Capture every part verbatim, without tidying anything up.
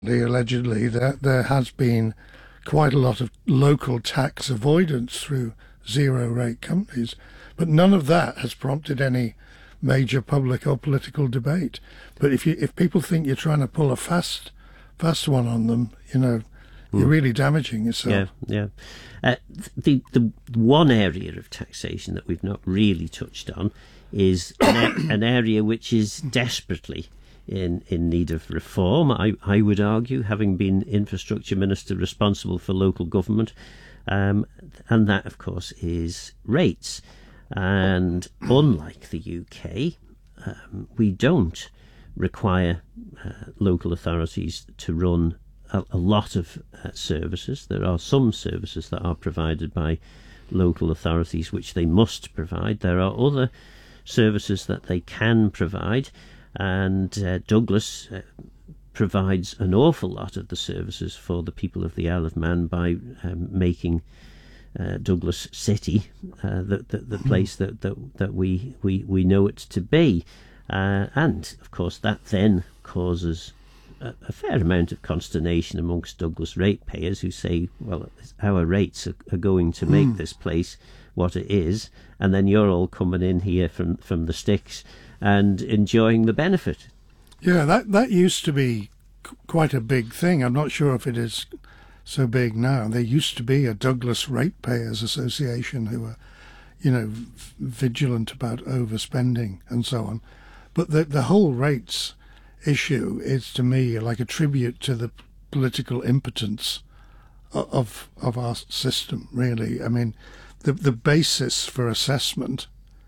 Allegedly, there, there has been quite a lot of local tax avoidance through zero-rate companies, but none of that has prompted any major public or political debate. But if you if people think you're trying to pull a fast fast one on them, you know, you're mm. really damaging yourself. Yeah, yeah. Uh, the the one area of taxation that we've not really touched on is an, an area which is desperately in in need of reform. I, I would argue, having been infrastructure minister responsible for local government, um, and that, of course, is rates. And unlike the U K, um, we don't require uh, local authorities to run a, a lot of uh, services. There are some services that are provided by local authorities which they must provide. There are other services that they can provide, and uh, Douglas uh, provides an awful lot of the services for the people of the Isle of Man by um, making uh, Douglas City uh, the, the, the place that, that, that we, we, we know it to be. Uh, and, of course, that then causes a, a fair amount of consternation amongst Douglas ratepayers who say, well, our rates are, are going to make mm. this place what it is, and then you're all coming in here from, from the sticks and enjoying the benefit. Yeah, that, that used to be c- quite a big thing. I'm not sure if it is so big now. There used to be a Douglas Ratepayers Association who were, you know, v- vigilant about overspending and so on. But the the whole rates issue is, to me, like a tribute to the political impotence of of our system, really. I mean, the the basis for assessment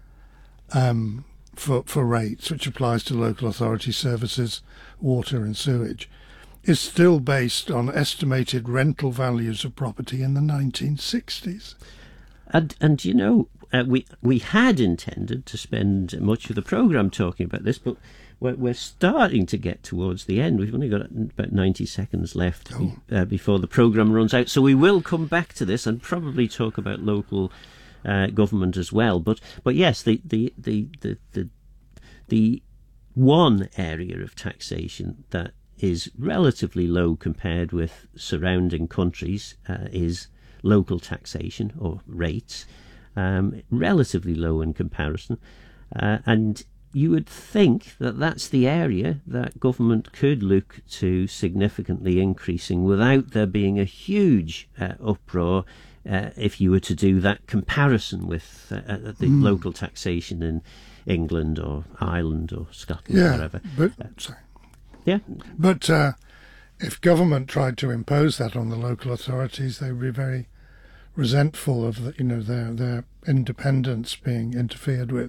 um, for for rates, which applies to local authority services, water and sewage, is still based on estimated rental values of property in the nineteen sixties. And and you know, uh, we we had intended to spend much of the programme talking about this, but we're, we're starting to get towards the end. We've only got about ninety seconds left oh. be, uh, before the programme runs out. So we will come back to this and probably talk about local uh, government as well. But but yes, the the, the, the, the, the one area of taxation that is relatively low compared with surrounding countries uh, is local taxation, or rates, um, relatively low in comparison. Uh, and you would think that that's the area that government could look to significantly increasing without there being a huge uh, uproar uh, if you were to do that comparison with uh, the mm. local taxation in England or Ireland or Scotland yeah, or whatever. But, uh, sorry. Yeah. But uh, if government tried to impose that on the local authorities, they would be very resentful of the, you know, their their independence being interfered with.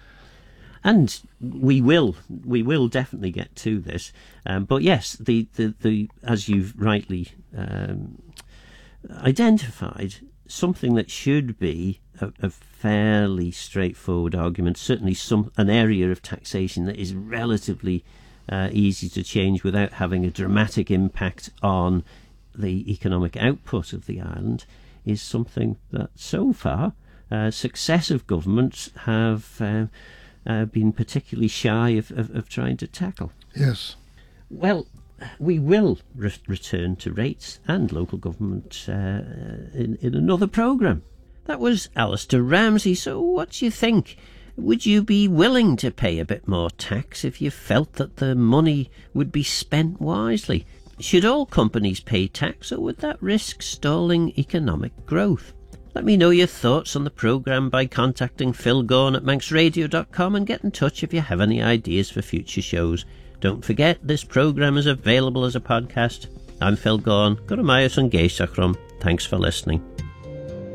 And we will we will definitely get to this. Um, but yes, the, the, the as you've rightly um, identified, something that should be a, a fairly straightforward argument, certainly some an area of taxation that is relatively uh, easy to change without having a dramatic impact on the economic output of the island, is something that so far uh, successive governments have uh, uh, been particularly shy of, of, of trying to tackle. Yes. Well, we will re- return to rates and local government uh, in, in another programme. That was Alistair Ramsey. So what do you think? Would you be willing to pay a bit more tax if you felt that the money would be spent wisely? Should all companies pay tax, or would that risk stalling economic growth? Let me know your thoughts on the programme by contacting Phil Gaughan at manx radio dot com, and get in touch if you have any ideas for future shows. Don't forget, this programme is available as a podcast. I'm Phil Gaughan. Go to Myers and Geisachrum. Thanks for listening.